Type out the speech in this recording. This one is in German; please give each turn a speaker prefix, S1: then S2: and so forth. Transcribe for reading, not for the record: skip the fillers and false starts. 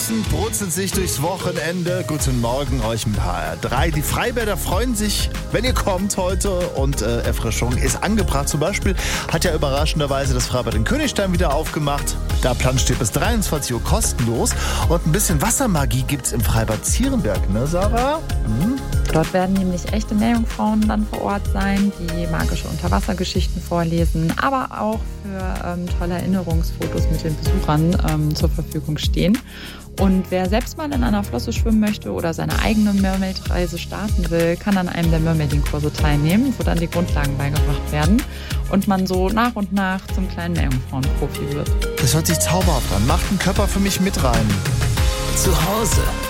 S1: Herzen brutzelt sich durchs Wochenende. Guten Morgen euch mit HR3. Die Freibäder freuen sich, wenn ihr kommt heute und Erfrischung ist angebracht. Zum Beispiel hat ja überraschenderweise das Freibad in Königstein wieder aufgemacht. Der Plan steht bis 23 Uhr kostenlos. Und ein bisschen Wassermagie gibt's im Freibad Zierenberg, ne Sarah?
S2: Dort werden nämlich echte Meerjungfrauen dann vor Ort sein, die magische Unterwassergeschichten vorlesen, aber auch für tolle Erinnerungsfotos mit den Besuchern zur Verfügung stehen. Und wer selbst mal in einer Flosse schwimmen möchte oder seine eigene Mermaid-Reise starten will, kann an einem der Mermaiding-Kurse teilnehmen, wo dann die Grundlagen beigebracht werden und man so nach und nach zum kleinen Meerjungfrauen-Profi wird.
S1: Das hört sich zauberhaft an. Macht einen Körper für mich mit rein.
S3: Zu Hause